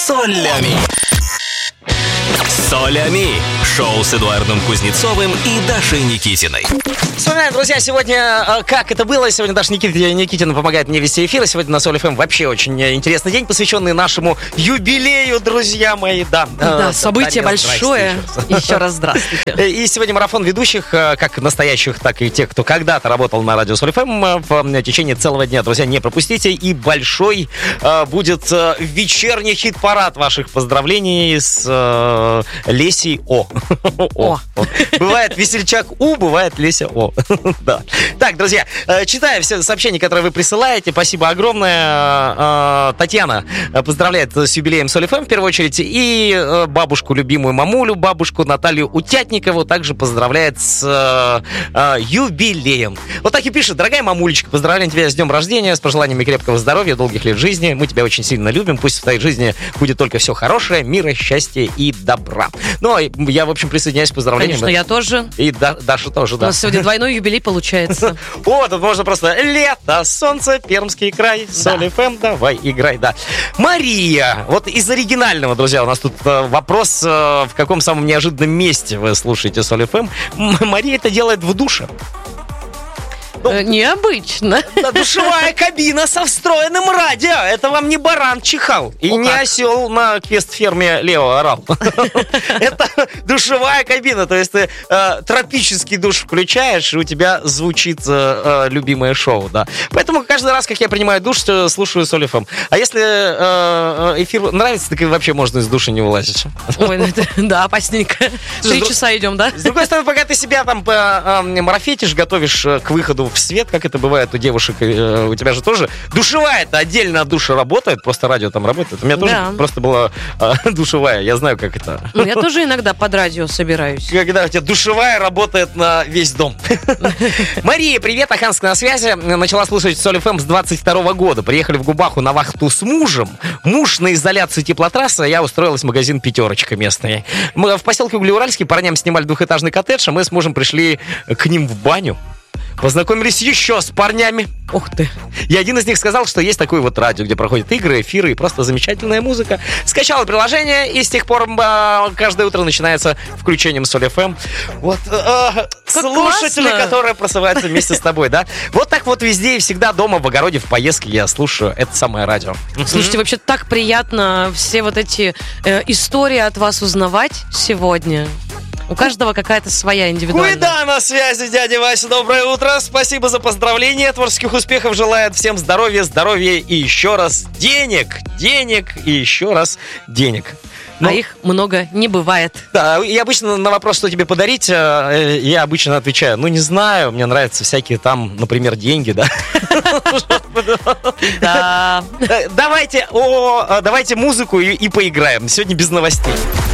Солями. Солями. Шоу с Эдуардом Кузнецовым и Дашей Никитиной. Вспоминаем, друзья, сегодня как это было. Сегодня Даша Никитина помогает мне вести эфир. Сегодня на Соль ФМ вообще очень интересный день, посвященный нашему юбилею, друзья мои. Да, событие большое. Еще раз здравствуйте. И сегодня марафон ведущих, как настоящих, так и тех, кто когда-то работал на радио Соль ФМ в течение целого дня. Друзья, не пропустите. И большой будет вечерний хит-парад ваших поздравлений с Лесей О. Бывает весельчак У, бывает Леся О. Да. Так, друзья, читаю все сообщения, которые вы присылаете. Спасибо огромное. Татьяна поздравляет с юбилеем Соль ФМ в первую очередь. И бабушку, любимую мамулю, бабушку Наталью Утятникову также поздравляет с юбилеем. Вот так и пишет: дорогая мамулечка, поздравляем тебя с днем рождения, с пожеланиями крепкого здоровья, долгих лет жизни. Мы тебя очень сильно любим. Пусть в твоей жизни будет только все хорошее, мира, счастья и добра. Ну, я, в общем, присоединяюсь к поздравлениям. Конечно, я тоже. И Даша тоже, да. У нас сегодня двойной юбилей получается. О, тут можно просто лето, солнце, Пермский край, Соль ФМ, давай, играй, да. Мария, вот из оригинального, друзья, у нас тут вопрос, в каком самом неожиданном месте вы слушаете Соль ФМ. Мария это делает в душе. Необычно. Душевая кабина со встроенным радио. Это вам не баран чихал. И не осел на квест-ферме Лео орал. Это душевая кабина. То есть ты тропический душ включаешь, и у тебя звучит любимое шоу. Да. Поэтому каждый раз, как я принимаю душ, слушаю Соль ФМ. А если эфир нравится, так и вообще можно из души не вылазить. Ой, да, опасненько. 3 часа идем, да? С другой стороны, пока ты себя там марафетишь, готовишь к выходу в свет, как это бывает у девушек, у тебя же тоже душевая-то отдельно от душа работает, просто радио там работает. У меня тоже просто была душевая, я знаю, как это. Я тоже иногда под радио собираюсь. Когда у тебя душевая работает на весь дом. Мария, привет, Аханск на связи. Начала слушать Соль ФМ с 22 года. Приехали в Губаху на вахту с мужем. Муж на изоляции теплотрассы, а я устроилась в магазин «Пятерочка» местный. Мы в поселке Углеуральский парням снимали двухэтажный коттедж, а мы с мужем пришли к ним в баню. Познакомились еще с парнями. Ух ты. И один из них сказал, что есть такое вот радио, где проходят игры, эфиры и просто замечательная музыка. Скачал приложение, и с тех пор каждое утро начинается включением Соль ФМ. Вот слушатели, классно, которые просыпаются вместе с тобой, да? Вот так вот везде и всегда, дома, в огороде, в поездке я слушаю это самое радио. Слушайте, вообще так приятно все вот эти истории от вас узнавать сегодня. У каждого какая-то своя индивидуальная. Куда на связи, дядя Вася? Доброе утро. Спасибо за поздравления. Творческих успехов желает всем здоровья, здоровья и еще раз денег. Денег и еще раз денег. А их много не бывает. Да, и обычно на вопрос, что тебе подарить, я обычно отвечаю: не знаю, мне нравятся всякие там, например, деньги, да? Да. Давайте музыку и поиграем. Сегодня без новостей.